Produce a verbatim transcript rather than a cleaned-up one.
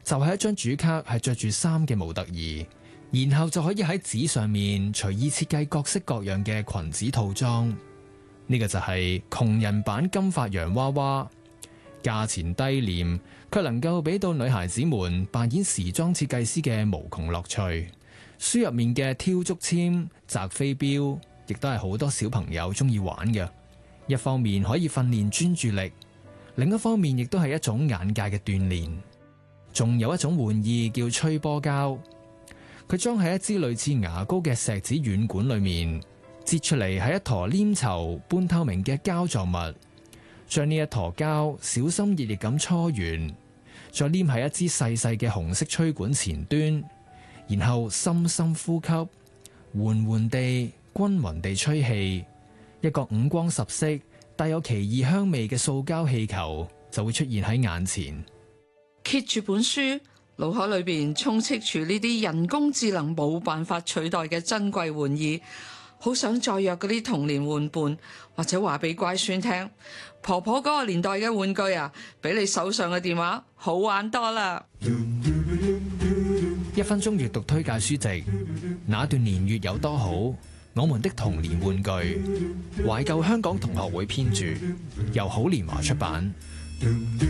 就係一張主卡係着住衫嘅模特兒，然後就可以喺紙上面隨意設計各式各樣嘅裙子套裝。呢個就係窮人版金髮洋娃娃，價錢低廉，卻能夠俾到女孩子們扮演時裝設計師嘅無窮樂趣。書入面嘅挑竹籤、擲飛鏢，亦都係好多小朋友中意玩嘅。一方面可以訓練專注力，另一方面亦都係一種眼界嘅鍛煉。仲有一種玩意叫吹波膠，佢裝喺一支類似牙膏嘅錫紙軟管裏面，擠出嚟係一坨黏稠半透明嘅膠狀物，將呢一坨膠小心翼翼咁搓圓，再黏喺一支細細嘅紅色吹管前端，然後深深呼吸，緩緩地均勻地吹氣，一個五光十色帶有奇異香味嘅塑膠氣球就會出現喺眼前。 揭住本書，腦海裏邊充斥住呢啲人工智能冇辦法取代嘅珍貴玩意，好想再約嗰啲童年玩伴，或者話俾乖孫聽，婆婆嗰個年代嘅玩具啊，比你手上嘅電話好玩多啦。 一分鐘閱讀推介書籍，那段年月有多好？我們的童年玩具，懷舊香港同學會編著，由好年華出版。